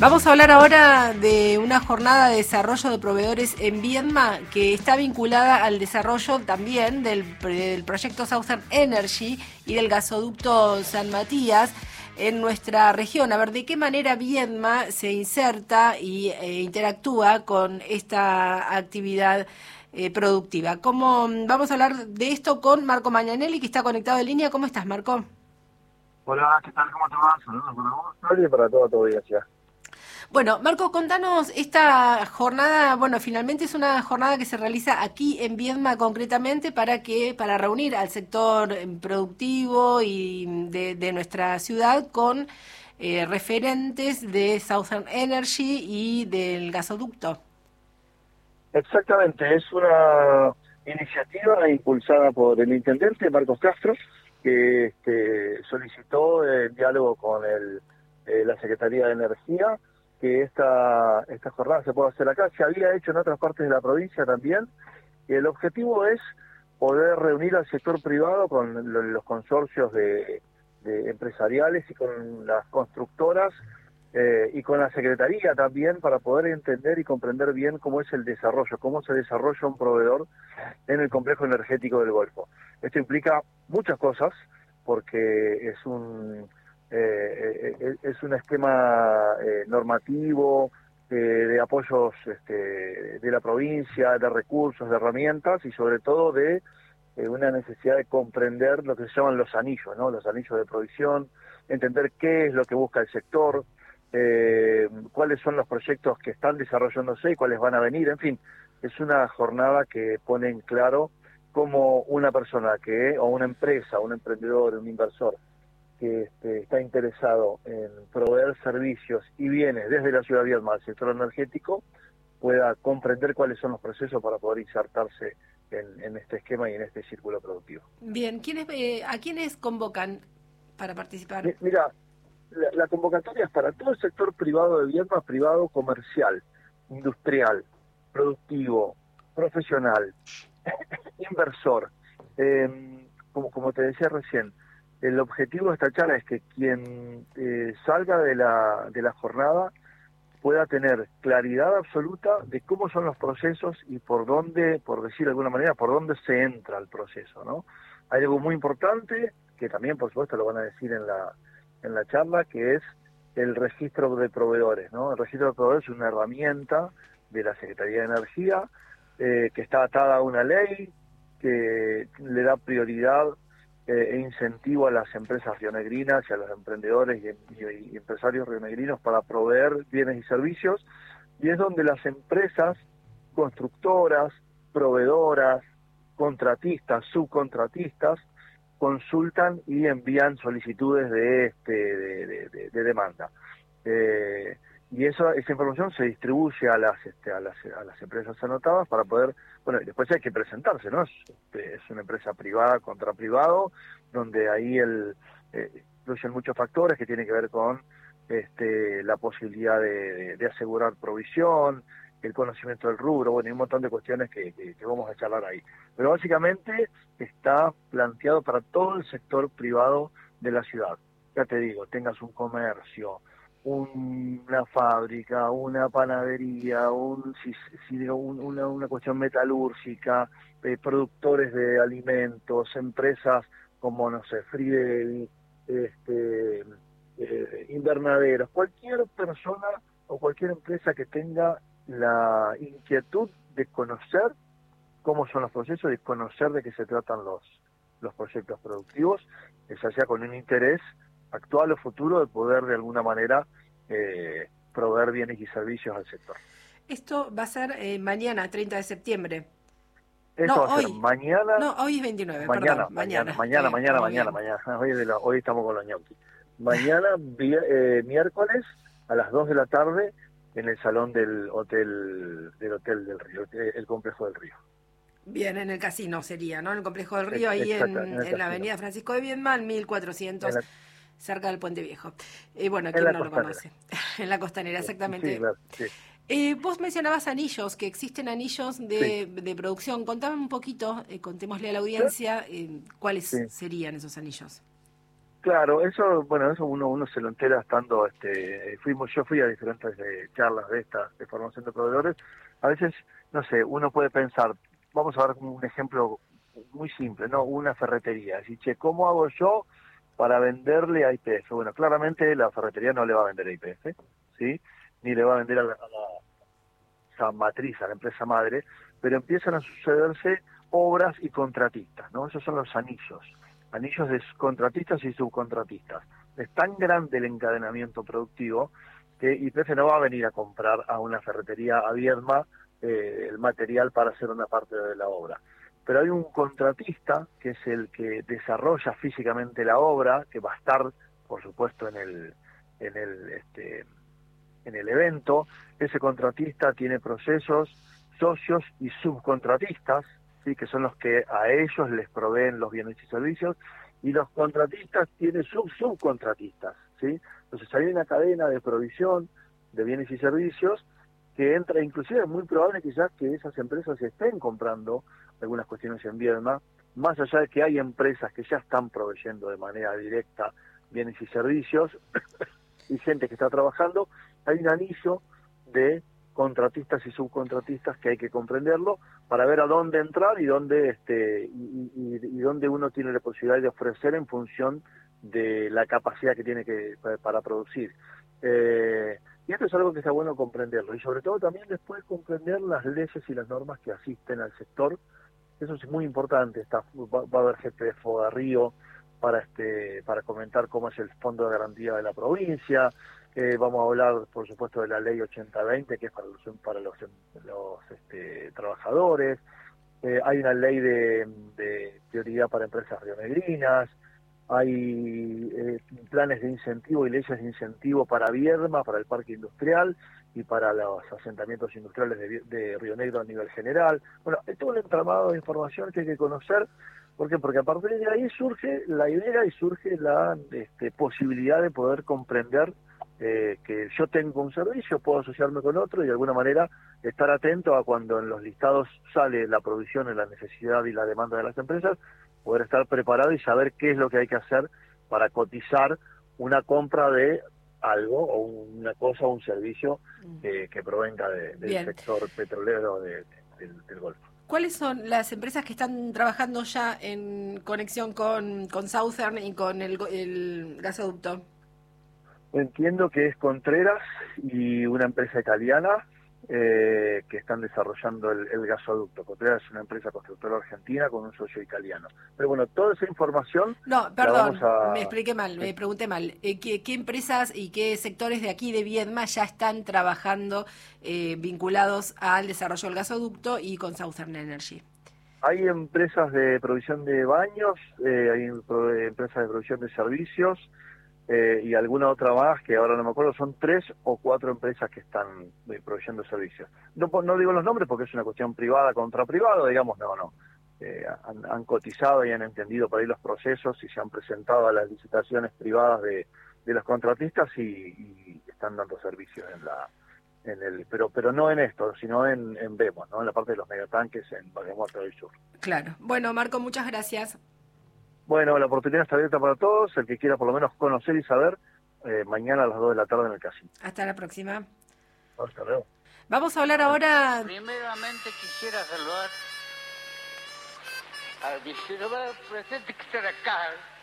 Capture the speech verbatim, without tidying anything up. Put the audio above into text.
Vamos a hablar ahora de una jornada de desarrollo de proveedores en Viedma que está vinculada al desarrollo también del, del proyecto Southern Energy y del gasoducto San Matías en nuestra región. A ver, ¿de qué manera Viedma se inserta y eh, interactúa con esta actividad eh, productiva? ¿Cómo, vamos a hablar de esto con Marco Magnanelli, que está conectado en línea. ¿Cómo estás, Marco? Hola, ¿qué tal? ¿Cómo te va? Saludos para vos y para toda tu audiencia. Bueno, Marco, contanos esta jornada. Bueno, finalmente es una jornada que se realiza aquí en Viedma concretamente para que para reunir al sector productivo y de, de nuestra ciudad con eh, referentes de Southern Energy y del gasoducto. Exactamente, es una iniciativa impulsada por el intendente Marcos Castro, que este, solicitó el diálogo con el, eh, la Secretaría de Energía, que esta, esta jornada se pueda hacer acá. Se había hecho en otras partes de la provincia también, y el objetivo es poder reunir al sector privado con los consorcios de, de empresariales y con las constructoras, Eh, y con la Secretaría también, para poder entender y comprender bien cómo es el desarrollo, cómo se desarrolla un proveedor en el complejo energético del Golfo. Esto implica muchas cosas, porque es un eh, eh, es un esquema eh, normativo, eh, de apoyos este, de la provincia, de recursos, de herramientas y sobre todo de eh, una necesidad de comprender lo que se llaman los anillos, ¿no? Los anillos de provisión, entender qué es lo que busca el sector, Eh, cuáles son los proyectos que están desarrollándose y cuáles van a venir. En fin, es una jornada que pone en claro cómo una persona que, o una empresa, un emprendedor, un inversor que este, está interesado en proveer servicios y bienes desde la ciudad de Viedma al sector energético pueda comprender cuáles son los procesos para poder insertarse en, en este esquema y en este círculo productivo. Bien, ¿quiénes, eh, ¿a quiénes convocan para participar? Mira, La, la convocatoria es para todo el sector privado de Viedma, privado comercial, industrial, productivo, profesional, inversor. Eh, como, como te decía recién, el objetivo de esta charla es que quien eh, salga de la, de la jornada pueda tener claridad absoluta de cómo son los procesos y por dónde, por decir de alguna manera, por dónde se entra al proceso, ¿no? Hay algo muy importante, que también por supuesto lo van a decir en la en la charla, que es el registro de proveedores, ¿no? El registro de proveedores es una herramienta de la Secretaría de Energía eh, que está atada a una ley que le da prioridad eh, e incentivo a las empresas rionegrinas y a los emprendedores y, y, y empresarios rionegrinos para proveer bienes y servicios, y es donde las empresas constructoras, proveedoras, contratistas, subcontratistas, consultan y envían solicitudes de este de, de, de, de demanda, eh, y eso, esa información se distribuye a las este, a las a las empresas anotadas para poder, bueno, después hay que presentarse, ¿no? Es, este, es una empresa privada contra privado, donde ahí el eh, incluyen muchos factores que tienen que ver con este la posibilidad de, de, de asegurar provisión, el conocimiento del rubro, bueno, y un montón de cuestiones que, que, que vamos a charlar ahí. Pero básicamente está planteado para todo el sector privado de la ciudad. Ya te digo, tengas un comercio, un, una fábrica, una panadería, un, si, si digo, un, una, una cuestión metalúrgica, eh, productores de alimentos, empresas como, no sé, Fridel, este, eh, invernaderos, cualquier persona o cualquier empresa que tenga la inquietud de conocer cómo son los procesos, de conocer de qué se tratan los, los proyectos productivos, ya sea con un interés actual o futuro de poder de alguna manera eh, proveer bienes y servicios al sector. Esto va a ser eh, mañana, treinta de septiembre. Eso No, va a ser hoy. mañana. No, hoy es veintinueve, Mañana, perdón. mañana, Mañana, mañana, bien, mañana, estamos mañana, bien. mañana. Hoy, de la, hoy estamos con los ñoquis. Mañana, vi, eh, miércoles, a las dos de la tarde, en el salón del hotel del hotel del Río, el complejo del Río. Bien, en el casino sería, ¿no? En el complejo del Río, ahí Exacto, en, en el en la casino. avenida Francisco de Viedma, mil En cuatrocientos, la, cerca del Puente Viejo. Y eh, bueno, en ¿quién la no lo costanera. conoce? En la costanera, Sí, exactamente. sí, claro, sí. Eh, vos mencionabas anillos, que existen anillos Sí. de, de producción. Contame un poquito, eh, contémosle a la ¿Sí? audiencia eh, cuáles Sí. serían esos anillos. Claro, eso, bueno, eso uno uno se lo entera estando, este, fuimos, yo fui a diferentes eh, charlas de estas de formación de proveedores. A veces, no sé, uno puede pensar, vamos a ver un ejemplo muy simple, ¿no? Una ferretería. Así, che, ¿cómo hago yo para venderle a I P F? Bueno, claramente la ferretería no le va a vender a I P F, ¿sí? Ni le va a vender a la, a la, a la matriz, a la empresa madre, pero empiezan a sucederse obras y contratistas, ¿no? Esos son los anillos. Anillos de contratistas y subcontratistas. Es tan grande el encadenamiento productivo que I P F no va a venir a comprar a una ferretería a Viedma eh, el material para hacer una parte de la obra. Pero hay un contratista que es el que desarrolla físicamente la obra, que va a estar, por supuesto, en el en el este en el evento. Ese contratista tiene procesos, socios y subcontratistas, ¿sí? Que son los que a ellos les proveen los bienes y servicios, y los contratistas tienen sub subcontratistas, ¿sí? Entonces hay una cadena de provisión de bienes y servicios que entra, inclusive es muy probable quizás que esas empresas estén comprando algunas cuestiones en Viedma, más allá de que hay empresas que ya están proveyendo de manera directa bienes y servicios y gente que está trabajando. Hay un anillo de contratistas y subcontratistas que hay que comprenderlo para ver a dónde entrar y dónde este y, y, y dónde uno tiene la posibilidad de ofrecer en función de la capacidad que tiene que para producir. Eh, y esto es algo que está bueno comprenderlo, y sobre todo también después comprender las leyes y las normas que asisten al sector. Eso es muy importante. Está, va, va a haber gente de Foga Río para este para comentar cómo es el Fondo de Garantía de la provincia. Eh, vamos a hablar, por supuesto, de la ley ochenta veinte, que es para los, para los, los este, trabajadores. Eh, hay una ley de, de prioridad para empresas rionegrinas. Hay eh, planes de incentivo y leyes de incentivo para Viedma, para el parque industrial y para los asentamientos industriales de, de Río Negro a nivel general. Bueno, es todo un entramado de información que hay que conocer. ¿Por qué? Porque a partir de ahí surge la idea y surge la este, posibilidad de poder comprender eh, que yo tengo un servicio, puedo asociarme con otro y de alguna manera estar atento a cuando en los listados sale la provisión, la necesidad y la demanda de las empresas, poder estar preparado y saber qué es lo que hay que hacer para cotizar una compra de algo o una cosa o un servicio eh, que provenga de, del Bien. sector petrolero de, de, del, del Golfo. ¿Cuáles son las empresas que están trabajando ya en conexión con, con Southern y con el, el gasoducto? Entiendo que es Contreras y una empresa italiana eh, que están desarrollando el, el gasoducto. Contreras es una empresa constructora argentina con un socio italiano. Pero bueno, toda esa información... No, perdón, a... me expliqué mal, sí. me pregunté mal. Eh, ¿qué, ¿Qué empresas y qué sectores de aquí de Viedma ya están trabajando eh, vinculados al desarrollo del gasoducto y con Southern Energy? Hay empresas de provisión de baños, eh, hay empresas de provisión de servicios, Eh, y alguna otra más que ahora no me acuerdo. Son tres o cuatro empresas que están eh, proveyendo servicios. No, no digo los nombres porque es una cuestión privada contra privado, digamos, no, no. Eh, han, han cotizado y han entendido por ahí los procesos y se han presentado a las licitaciones privadas de, de los contratistas y, y están dando servicios en la en el pero pero no en esto, sino en, en Vemos, ¿no? En la parte de los megatanques en Valle del Sur. Claro. Bueno, Marco, muchas gracias. Bueno, la oportunidad está abierta para todos. El que quiera por lo menos conocer y saber, eh, mañana a las dos de la tarde en el casino. Hasta la próxima. Hasta luego. Vamos a hablar ahora... Primeramente quisiera saludar al vicepresidente que está acá.